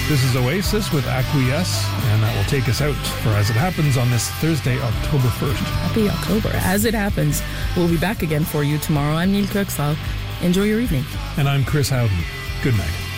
This is Oasis with Acquiesce, and that will take us out for As It Happens on this Thursday, October 1st. Happy October. As It Happens, we'll be back again for you tomorrow. I'm Neil Kirksall. Enjoy your evening. And I'm Chris Howden. Good night.